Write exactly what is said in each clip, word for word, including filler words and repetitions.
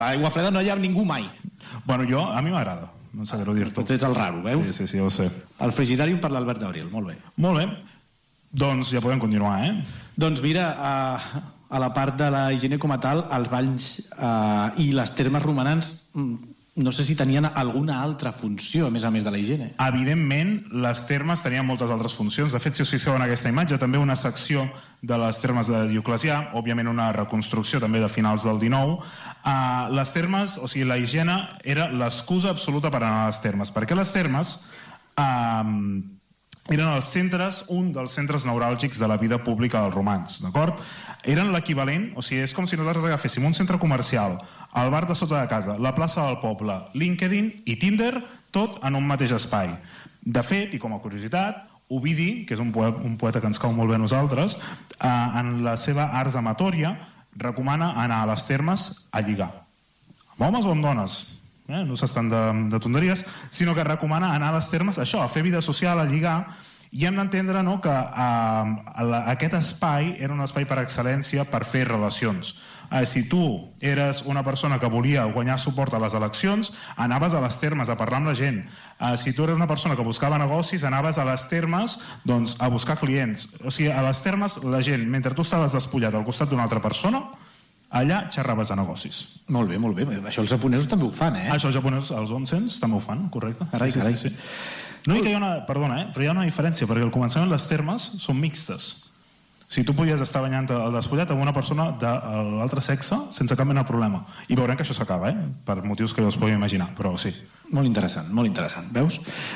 Aigua freda no hi ha ningú mai. Bueno, jo, a mi m'agrada. No sé què dir-t'ho. Potser ets el raro, veus? Sí, sí, sí, ho sé. El Frigidarium per l'Albert Gabriel, molt bé. Molt bé. Doncs ja podem continuar, eh? Doncs mira, a, a la part de la higiene com a tal, els banys eh, i les termes romanents, no sé si tenien alguna altra funció, a més a més de la higiene. Evidentment, les termes tenien moltes altres funcions. De fet, si us fixeu en aquesta imatge, també una secció de les termes de Dioclecià, òbviament una reconstrucció també de finals del dinou. Uh, les termes, o sigui, la higiene era l'excusa absoluta per anar a les termes, perquè les termes uh, eren els centres, un dels centres neuràlgics de la vida pública dels romans, d'acord? Eren l'equivalent, o sigui, és com si nosaltres agaféssim un centre comercial, el bar de sota de casa, la plaça del poble, LinkedIn i Tinder, tot en un mateix espai. De fet, i com a curiositat, Ovidi, que és un poeta, un poeta que ens cau molt bé a nosaltres, eh, en la seva Ars Amatoria, recomana anar a les termes a lligar. Amb homes o amb dones? Eh? No s'estan de, de tonteries, sinó que recomana anar a les termes, això, a fer vida social, a lligar, i hem d'entendre, no, que eh, la, aquest espai era un espai per excel·lència per fer relacions. Eh, si tu eres una persona que volia guanyar suport a les eleccions, anaves a les termes a parlar amb la gent. Eh, si tu eres una persona que buscava negocis, anaves a les termes, doncs, a buscar clients. O sigui, a les termes la gent, mentre tu estaves despullat al costat d'una altra persona, allà xerraves de negocis. Molt bé, molt bé. Això els japonesos també ho fan, eh? Això els japonesos, els onsens, també ho fan, correcte. Carai, sí, carai. Sí, sí. No, hi ha una, perdona, eh? però hi ha una diferència, perquè al començament les termes són mixtes. Si tu podies estar banyant el despullat amb una persona de l'altre sexe sense cap mena de problema. I veurem que això s'acaba, eh? Per motius que jo us podeu imaginar, però sí. Molt interessant, molt interessant, veus?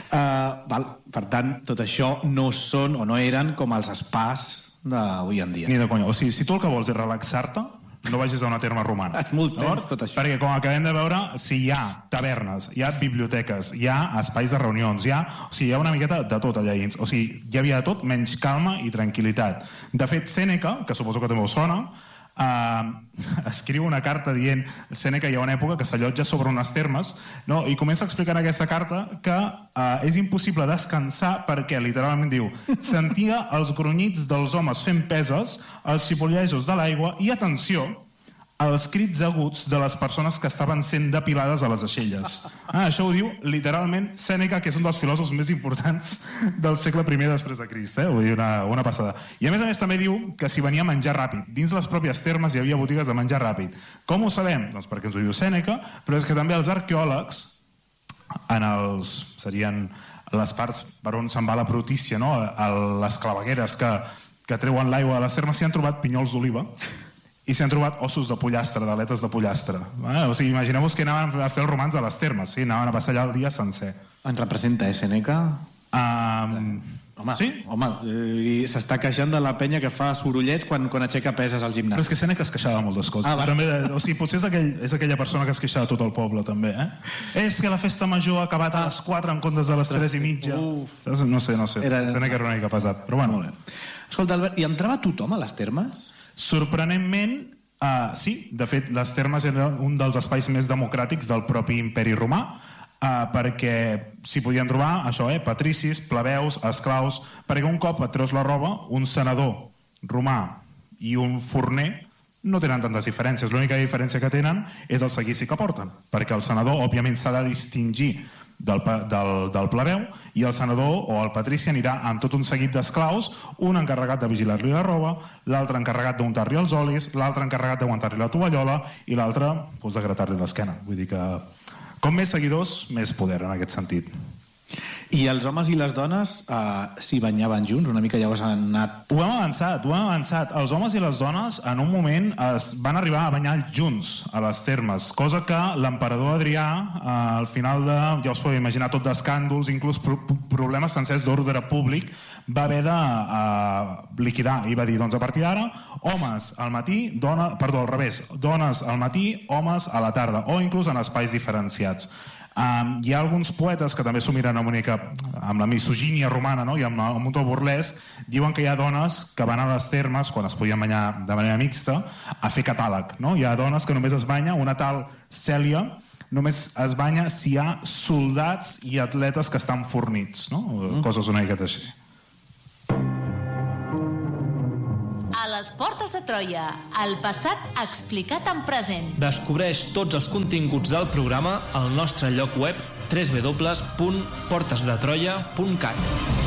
Uh, val. Per tant, tot això no són o no eren com els spas d'avui en dia. Ni de conya. O sigui, si tu el que vols és relaxar-te, no vagis a una terma romana. És molt temps, tot això. Perquè com acabem de veure, si hi ha tavernes, hi ha biblioteques, hi ha espais de reunions, hi ha, o sigui, hi ha una miqueta de tot allà dins. O sigui, hi havia de tot menys calma i tranquil·litat. De fet, Sèneca, que suposo que també us sona, eh, escriu una carta dient, Sèneca hi ha una època que s'allotja sobre unes termes, no? I comença a explicar en aquesta carta que eh, és impossible descansar perquè, literalment diu, sentia els grunyits dels homes fent peses, els xipollejos de l'aigua i, atenció, els crits aguts de les persones que estaven sent depilades a les aixelles. Ah, això ho diu literalment Sèneca, que és un dels filòsofs més importants del segle primer després de Crist, eh? Vull dir, una, una passada. I a més a més també diu que s'hi venia a menjar ràpid. Dins les pròpies termes hi havia botigues de menjar ràpid. Com ho sabem? Doncs perquè ens ho diu Sèneca, però és que també els arqueòlegs, en els, serien les parts per on se'n va la brutícia, no? A les clavegueres que, que treuen l'aigua de les termes, s'hi han trobat pinyols d'oliva i s'hi han trobat ossos de pollastre, d'aletes de pollastre. Eh? O sigui, imagineu-vos que anaven a fer els romans a les termes, sí? Anaven a passar allà el dia sencer. En representa, eh, Sèneca? Um... Home, sí? home eh, s'està queixant de la penya que fa sorollets quan, quan aixeca peses al gimnàs. Però és que Sèneca es queixava de moltes coses. Ah, també, o sigui, potser és, aquell, és aquella persona que es queixava tot el poble, també. Eh? És que la festa major ha acabat a les quatre en comptes de les tres i mitja. Uf. No sé, no sé. Era... Sèneca era una mica pesat. Però bueno. Escolta, Albert, i entrava tothom a les termes? Sorprenentment, uh, sí. De fet, les termes eren un dels espais més democràtics del propi imperi romà, uh, perquè s'hi podien trobar això, eh, patricis, plebeus, esclaus, perquè un cop et treus la roba, un senador romà i un forner no tenen tantes diferències. L'única diferència que tenen és el seguici que porten, perquè el senador, òbviament, s'ha de distingir del, del, del plebeu, i el senador o el patrici anirà amb tot un seguit d'esclaus, un encarregat de vigilar-li la roba, l'altre encarregat d'untar-li els olis, l'altre encarregat d'aguantar-li la tovallola i l'altre doncs, de gratar-li l'esquena. Vull dir que com més seguidors, més poder en aquest sentit. I els homes i les dones eh, s'hi banyaven junts? Una mica ja us han anat... Ho hem avançat, ho hem avançat. Els homes i les dones en un moment es van arribar a banyar junts a les termes, cosa que l'emperador Adrià, eh, al final de, ja us podeu imaginar, tot d'escàndols, inclús pro problemes sencers d'ordre públic, va haver de eh, liquidar. I va dir, doncs a partir d'ara, homes al matí, dona, perdó, al revés, dones al matí, homes a la tarda, o inclús en espais diferenciats. Um, hi ha alguns poetes que també s'ho miren amb, única, amb la misogínia romana, no? I amb, amb un to burlesc, diuen que hi ha dones que van a les termes, quan es podien banyar de manera mixta, a fer catàleg, no? Hi ha dones que només es banya, una tal Cèlia només es banya si hi ha soldats i atletes que estan fornits, no? Mm. Coses una miqueta així. A les Portes de Troia, el passat explicat en present. Descobreix tots els continguts del programa al nostre lloc web w w w punt portes de troia punt cat.